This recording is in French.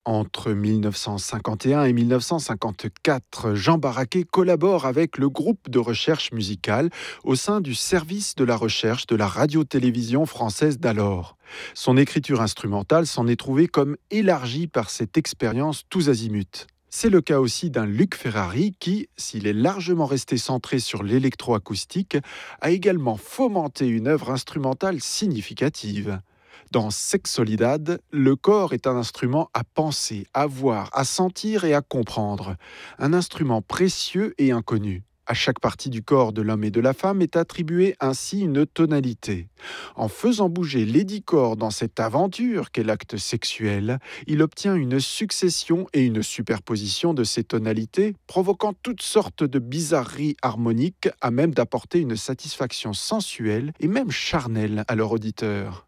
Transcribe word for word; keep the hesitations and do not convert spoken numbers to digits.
Entre mille neuf cent cinquante et un et mille neuf cent cinquante-quatre, Jean Barraquet collabore avec le groupe de recherche musicale au sein du service de la recherche de la radio-télévision française d'alors. Son écriture instrumentale s'en est trouvée comme élargie par cette expérience tous azimuts. C'est le cas aussi d'un Luc Ferrari qui, s'il est largement resté centré sur l'électroacoustique, a également fomenté une œuvre instrumentale significative. Dans Sex Solidad, le corps est un instrument à penser, à voir, à sentir et à comprendre. Un instrument précieux et inconnu. À chaque partie du corps de l'homme et de la femme est attribuée ainsi une tonalité. En faisant bouger les dix corps dans cette aventure qu'est l'acte sexuel, il obtient une succession et une superposition de ces tonalités, provoquant toutes sortes de bizarreries harmoniques à même d'apporter une satisfaction sensuelle et même charnelle à leur auditeur.